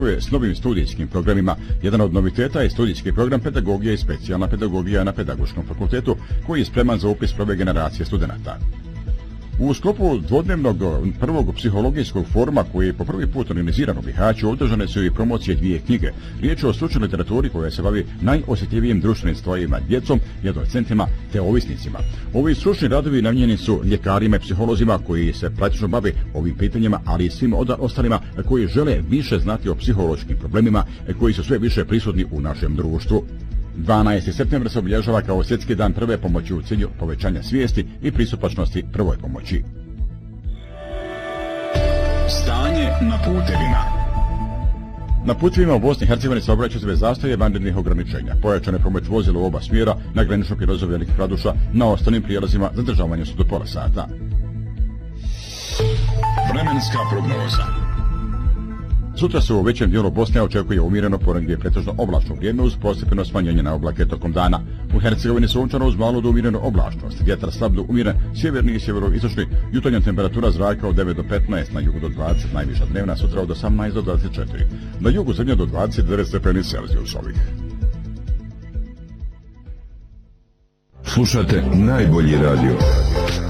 s novim studijskim programima. Jedan od noviteta je studijski program pedagogija i specijalna pedagogija na Pedagoškom fakultetu, koji je spreman za upis prve generacije studenata. U sklopu dvodnevnog prvog psihologijskog foruma, koji je po prvi put organiziran u Bihaću, održane su i promocije dvije knjige. Riječ je o stručnoj literaturi koja se bavi najosjetljivijim društvenim stvarima, djecom i adolescentima te ovisnicima. Ovi stručni radovi namijenjeni su ljekarima i psiholozima koji se praktično bave ovim pitanjima, ali i svim ostalima koji žele više znati o psihološkim problemima koji su sve više prisutni u našem društvu. 12. septembra se obilježava kao svjetski dan prve pomoći u cilju povećanja svijesti i pristupačnosti prvoj pomoći. Stanje na putevima. Na putevima u Bosni i Hercegovini se obraćaju bez zastoja i vanrednih ograničenja. Pojačane pomoć vozila u oba smjera, na graničnom prijelazu Velikih Raduša, na ostalim prijelazima zadržavanje su do pola sata. Vremenska prognoza. Sutra se u većem dijelu Bosne očekuje umjereno ponegdje pretežno oblačno vrijeme uz postepeno smanjenje na oblake tokom dana. U Hercegovini sunčano uz malu do umjerenu oblačnost, vjetar slab do umjeren, sjeverni i sjeveroistočni, jutarnja temperatura zraka od 9 do 15, na jugu do 20, najviša dnevna, sutra od 18 do 24, na jugu zemlje do 29 stepeni Celzijusovih. Slušate najbolji radio.